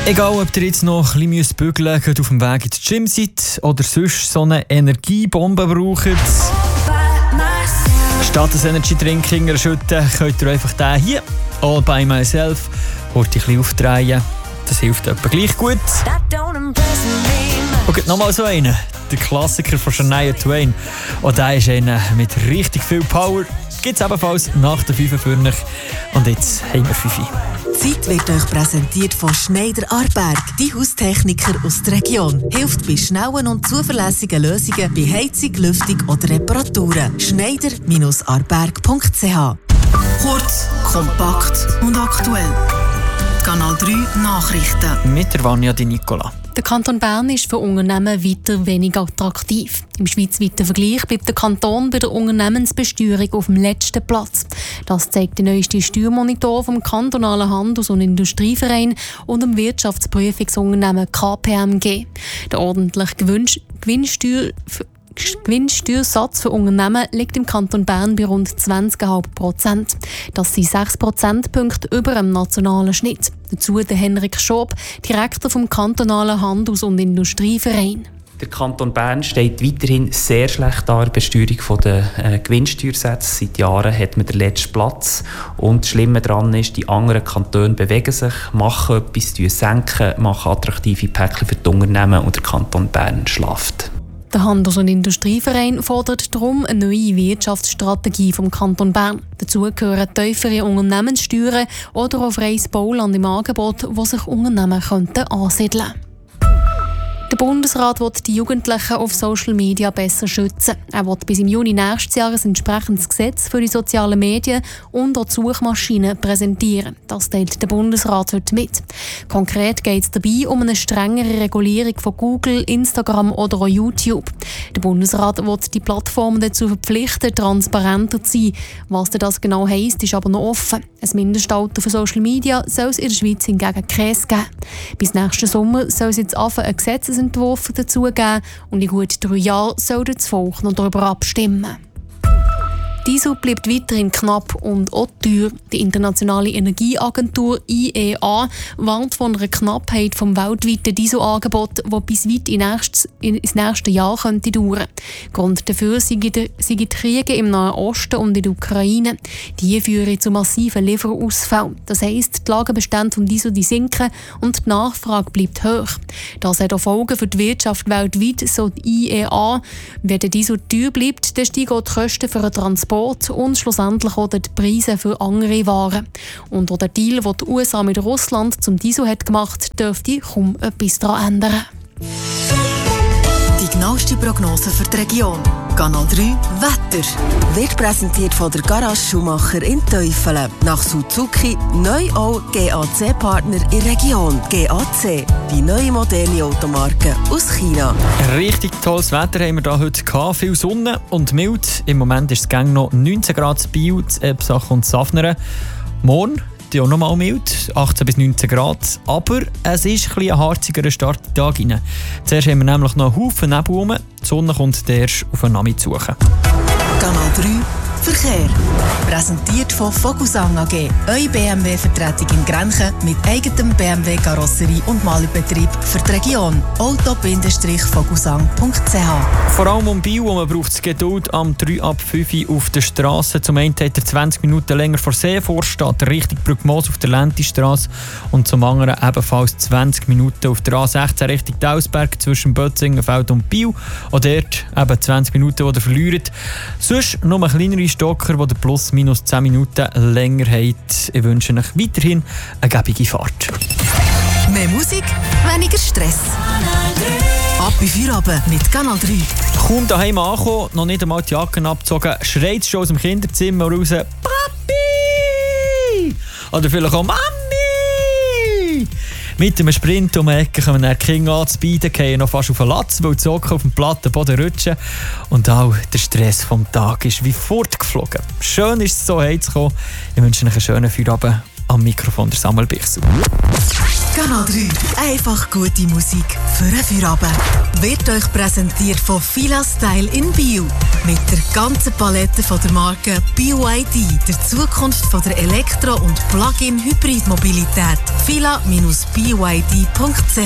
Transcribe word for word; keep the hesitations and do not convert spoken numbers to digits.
Egal, ob ihr jetzt noch ein bisschen bügeln müsst, auf dem Weg ins Gym seid oder sonst so eine Energiebombe braucht. Statt das Energy-Drink hinterschütten, könnt ihr einfach den hier, All by Myself, ein bisschen aufdrehen. Das hilft etwa gleich gut. Und nochmal so einen, der Klassiker von Shania Twain. Und der ist einer mit richtig viel Power. Gibt es ebenfalls nach der fünf Uhr. Und jetzt haben wir fünf. Die Zeit wird euch präsentiert von Schneider Aarberg, die Haustechniker aus der Region. Hilft bei schnellen und zuverlässigen Lösungen bei Heizung, Lüftung oder Reparaturen. schneider Aarberg punkt c h. Kurz, kompakt und aktuell. Kanal drei Nachrichten. Mit der Vanja Di Nicola. Der Kanton Bern ist für Unternehmen weiter weniger attraktiv. Im schweizweiten Vergleich bleibt der Kanton bei der Unternehmensbesteuerung auf dem letzten Platz. Das zeigt der neueste Steuermonitor vom kantonalen Handels- und Industrieverein und dem Wirtschaftsprüfungsunternehmen K P M G. Der ordentliche Gewinnsteuer Gewinnsteuersatz für Unternehmen liegt im Kanton Bern bei rund zwanzig Komma fünf Prozent. Das sind sechs Prozentpunkte über dem nationalen Schnitt. Dazu der Henrik Schob, Direktor vom kantonalen Handels- und Industrieverein. Der Kanton Bern steht weiterhin sehr schlecht da bei der Besteuerung der äh, Gewinnsteuersätze. Seit Jahren hat man den letzten Platz. Und das Schlimme daran ist, die anderen Kantone bewegen sich, machen etwas, senken, machen attraktive Päckchen für die Unternehmen und der Kanton Bern schlaft. Der Handels- und Industrieverein fordert darum eine neue Wirtschaftsstrategie vom Kanton Bern. Dazu gehören tiefere Unternehmenssteuern oder auch freies Bauland im Angebot, wo sich Unternehmen könnten ansiedeln könnten. Der Bundesrat will die Jugendlichen auf Social Media besser schützen. Er will bis im Juni nächstes Jahr ein entsprechendes Gesetz für die sozialen Medien und auch die Suchmaschinen präsentieren. Das teilt der Bundesrat heute mit. Konkret geht es dabei um eine strengere Regulierung von Google, Instagram oder auch YouTube. Der Bundesrat will die Plattformen dazu verpflichten, transparenter zu sein. Was das genau heisst, ist aber noch offen. Ein Mindestalter für Social Media soll es in der Schweiz hingegen keins geben. Bis nächsten Sommer soll es jetzt anfangen, ein Gesetzesentwurf dazu geben und in gut drei Jahren soll das Volk noch darüber abstimmen. Diesel bleibt weiterhin knapp und auch teuer. Die Internationale Energieagentur I E A warnt von einer Knappheit vom weltweiten Dieselangebot, das bis weit in nächstes, in, ins nächste Jahr könnte dauern. Grund dafür sind die Kriege im Nahen Osten und in der Ukraine. Die führen zu massiven Lieferausfällen. Das heisst, die Lagerbestände von Diesel die sinken und die Nachfrage bleibt hoch. Das hat auch Folgen für die Wirtschaft weltweit, so die I E A. Wenn der Diesel teuer bleibt, dann steigen auch die Kosten für den Transport und schlussendlich auch die Preise für andere Waren. Und auch der Deal, den die U S A mit Russland zum Diesel hat gemacht, dürfte kaum etwas daran ändern. Die genaueste Prognose für die Region. Kanal drei Wetter. Wird präsentiert von der Garage Schumacher in Teufelen. Nach Suzuki neu auch G A C-Partner in der Region. G A C, die neue moderne Automarke aus China. Richtig tolles Wetter haben wir da heute gehabt. Viel Sonne und mild. Im Moment ist es gang noch neunzehn Grad in Biel, in Ebsach und Safnern. Morgen auch noch mal mild, achtzehn bis neunzehn Grad. Aber es ist ein, ein harzigerer Start in den Tag rein. Zuerst haben wir nämlich noch einen Haufen Nebel rum. Die Sonne kommt erst auf den Nachmittag zu suchen. Kanal drei Verkehr. Präsentiert von Vogelsang A G. Eure B M W-Vertretung in Grenchen mit eigenem B M W-Karosserie und Malerbetrieb für die Region. auto Vogelsang punkt c h. Vor allem um Biel, wo man braucht es Geduld am drei ab fünf auf der Straße. Zum einen hat er zwanzig Minuten länger vor See vorsteht, Richtung Brückmoos auf der Lentistrasse. Und zum anderen ebenfalls zwanzig Minuten auf der A sechzehn Richtung Dausberg zwischen Bötzingenfeld und Biel. Und dort eben zwanzig Minuten, die ihr verliert. Sonst nur kleinere Stocker, die plus minus zehn Minuten länger habt. Ich wünsche euch weiterhin eine gebige Fahrt. Mehr Musik, weniger Stress. Ab in Feierabend mit Kanal drei. Kaum daheim angekommen, noch nicht einmal die Jacken abgezogen, schreit es schon aus dem Kinderzimmer raus: Papi! Oder vielleicht auch Mami! Mit einem Sprint um die Ecke kommen dann die Kinder an, zu beiden gehen noch fast auf den Latz, weil die Socken auf dem platten Boden rutschen. Und auch der Stress vom Tag ist wie fortgeflogen. Schön ist es, so heimzukommen. Ich wünsche euch einen schönen Feierabend. Am Mikrofon der Samuel Bichsel. Kanal drei. Einfach gute Musik für einen Feierabend. Wird euch präsentiert von Fila Style in Bio. Mit der ganzen Palette von der Marke B Y D, der Zukunft von der Elektro- und Plug-in-Hybrid-Mobilität. fila Bindestrich b y d punkt c h